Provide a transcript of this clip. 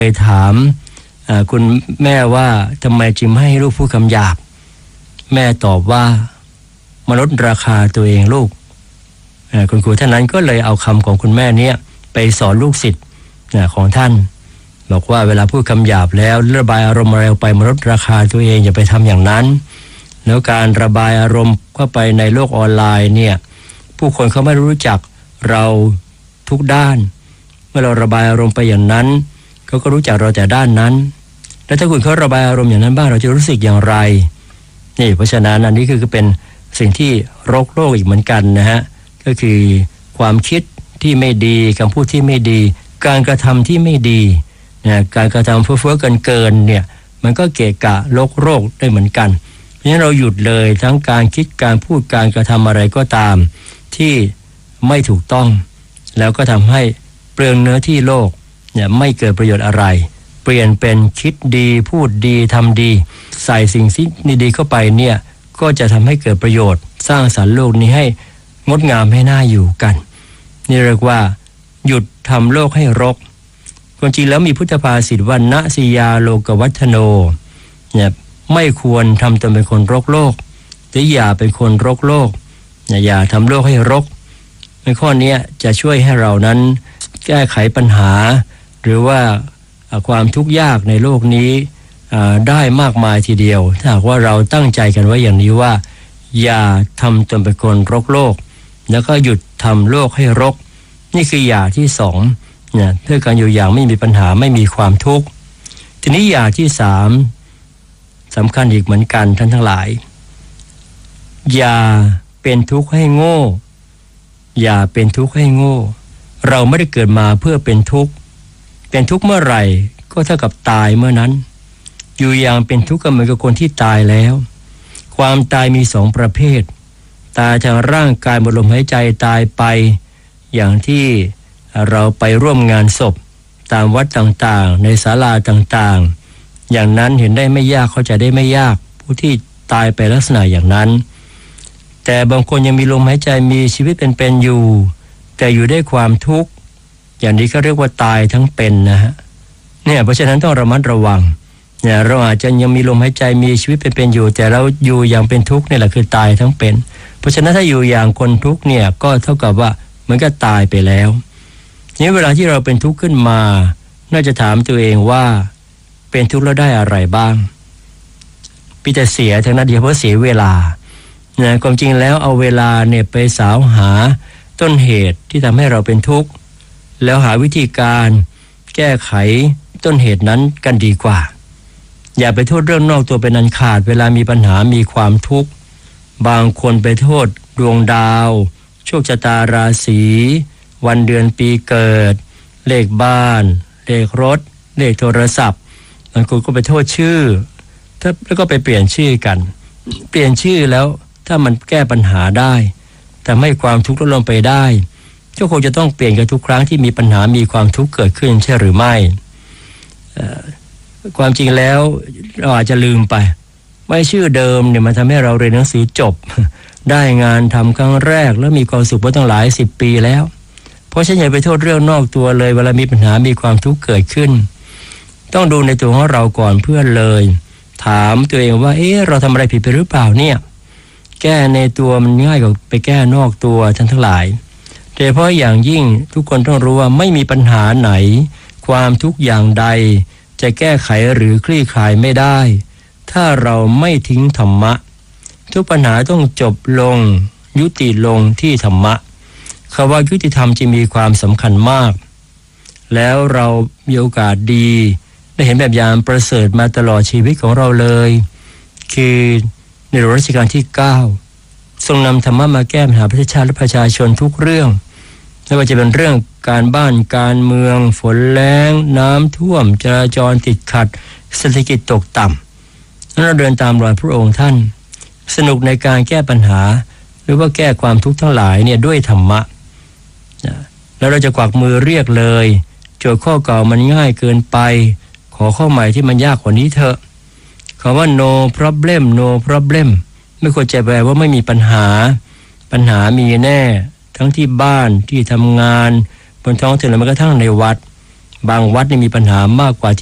ไปถามคุณแม่ว่าทำไมจึงไม่ให้ลูกพูดคำหยาบแม่ตอบว่ามันลดราคาตัวเองลูกคุณครูท่านนั้นก็เลยเอาคำของคุณแม่เนี่ยไปสอนลูกศิษย์ของท่านบอกว่าเวลาพูดคำหยาบแล้วระบายอารมณ์อะไรออกไปมันลดราคาตัวเองอย่าไปทำอย่างนั้นแล้วการระบายอารมณ์เข้าไปในโลกออนไลน์เนี่ยผู้คนเขาไม่รู้จักเราทุกด้านเมื่อเราระบายอารมณ์ไปอย่างนั้นเขาก็รู้จักเราแต่ด้านนั้นแล้วถ้าคุณเขาระบายอารมณ์อย่างนั้นบ้างเราจะรู้สึกอย่างไรนี่เพราะฉะนั้นอันนี้คือเป็นสิ่งที่รกโลกอีกเหมือนกันนะฮะก็คือความคิดที่ไม่ดีคำพูดที่ไม่ดีการกระทำที่ไม่ดีนะการกระทำเฟ้อเกินเนี่ยมันก็เกะกะรกโลกได้เหมือนกันเพราะฉะนั้นเราหยุดเลยทั้งการคิดการพูดการกระทำอะไรก็ตามที่ไม่ถูกต้องแล้วก็ทำให้เปลืองเนื้อที่โลกเนี่ยไม่เกิดประโยชน์อะไรเปลี่ยนเป็นคิดดีพูดดีทำดีใส่สิ่งที่ดีเข้าไปเนี่ยก็จะทำให้เกิดประโยชน์สร้างสรรค์โลกนี้ให้งดงามให้น่าอยู่กันนี่เรียกว่าหยุดทำโลกให้รกความจริงแล้วมีพุทธภาษิตว่าณสิยาโลกวัฏโนเนี่ยไม่ควรทำตนเป็นคนรกโลกหรืออย่าเป็นคนรกโลกอย่าทำโลกให้รกในข้อนี้จะช่วยให้เรานั้นแก้ไขปัญหาหรือว่าความทุกข์ยากในโลกนี้ได้มากมายทีเดียวถ้าหากว่าเราตั้งใจกันไว้อย่างนี้ว่าอย่าทำตนเป็นคนรกโลกแล้วก็หยุดทำโลกให้รกนี่คืออย่าที่สองเนี่ยเพื่อการอยู่อย่างไม่มีปัญหาไม่มีความทุกข์ทีนี้อย่าที่สามสำคัญอีกเหมือนกันท่านทั้งหลายอย่าเป็นทุกข์ให้โง่อย่าเป็นทุกข์ให้โง่เราไม่ได้เกิดมาเพื่อเป็นทุกข์เป็นทุกข์เมื่อไหร่ก็เท่ากับตายเมื่อนั้นอยู่อย่างเป็นทุกข์ก็เหมือนกับคนที่ตายแล้วความตายมีสองประเภทตายทางร่างกายหมดลมหายใจตายไปอย่างที่เราไปร่วมงานศพตามวัดต่างๆในศาลาต่างๆอย่างนั้นเห็นได้ไม่ยากเข้าใจได้ไม่ยากผู้ที่ตายไปลักษณะอย่างนั้นแต่บางคนยังมีลมหายใจมีชีวิตเป็นๆอยู่แต่อยู่ด้วยความทุกข์อย่างนี้เขาเรียกว่าตายทั้งเป็นนะฮะเนี่ยเพราะฉะนั้นต้องระมัดระวังเนี่ยเราอาจจะยังมีลมหายใจมีชีวิตเป็นๆอยู่แต่เราอยู่อย่างเป็นทุกข์นี่แหละคือตายทั้งเป็นเพราะฉะนั้นถ้าอยู่อย่างคนทุกข์เนี่ยก็เท่ากับว่าเหมือนกับตายไปแล้วนี่เวลาที่เราเป็นทุกข์ขึ้นมาน่าจะถามตัวเองว่าเป็นทุกข์แล้วได้อะไรบ้างมีแต่เสียทั้งนั้นเดียวเพราะเสียเวลานะความจริงแล้วเอาเวลาเนี่ยไปสาวหาต้นเหตุที่ทำให้เราเป็นทุกข์แล้วหาวิธีการแก้ไขต้นเหตุนั้นกันดีกว่าอย่าไปโทษเรื่องนอกตัวเป็นอันขาดเวลามีปัญหามีความทุกข์บางคนไปโทษดวงดาวโชคชะตาราศีวันเดือนปีเกิดเลขบ้านเลขรถเลขโทรศัพท์บางคนก็ไปโทษชื่อแล้วก็ไปเปลี่ยนชื่อกันเปลี่ยนชื่อแล้วถ้ามันแก้ปัญหาได้ทำให้ความทุกข์ลดลงไปได้ก็คงจะต้องเปลี่ยนกันทุกครั้งที่มีปัญหามีความทุกข์เกิดขึ้นใช่หรือไม่ความจริงแล้วเราอาจจะลืมไปว่าชื่อเดิมเนี่ยมันทำให้เราเรียนหนังสือจบได้งานทำครั้งแรกแล้วมีความสุขมาตั้งหลาย10 ปีแล้วเพราะฉะนั้นอย่าไปโทษเรื่องนอกตัวเลยเวลามีปัญหามีความทุกข์เกิดขึ้นต้องดูในตัวของเราก่อนเพื่อนเลยถามตัวเองว่าเราทำอะไรผิดไปหรือเปล่าเนี่ยแก้ในตัวมันง่ายกว่าไปแก้นอกตัวท่านทั้งหลายโดยเฉพาะอย่างยิ่งทุกคนต้องรู้ว่าไม่มีปัญหาไหนความทุกข์อย่างใดจะแก้ไขหรือคลี่คลายไม่ได้ถ้าเราไม่ทิ้งธรรมะทุกปัญหาต้องจบลงยุติลงที่ธรรมะคำว่ายุติธรรมจะมีความสำคัญมากแล้วเรามีโอกาสดีได้เห็นแบบอย่างประเสริฐมาตลอดชีวิตของเราเลยคือในรัชกาลที่9ทรงนำธรรมะมาแก้ปัญหาประเทศชาติและประชาชนทุกเรื่องไม่ว่าจะเป็นเรื่องการบ้านการเมืองฝนแล้งน้ำท่วมจราจรติดขัดเศรษฐกิจตกต่ำเราเดินตามรอยพระองค์ท่านสนุกในการแก้ปัญหาหรือว่าแก้ความทุกข์ทั้งหลายเนี่ยด้วยธรรมะแล้วเราจะกวักมือเรียกเลยโจทย์ข้อเก่ามันง่ายเกินไปขอข้อใหม่ที่มันยากกว่านี้เถอะคำว่า no problem no problem ไม่ควรจะแปลว่าไม่มีปัญหามีแน่ทั้งที่บ้านที่ทำงานบนท้องถนนแม้กระทั่งในวัดบางวัดนี่มีปัญหามากกว่า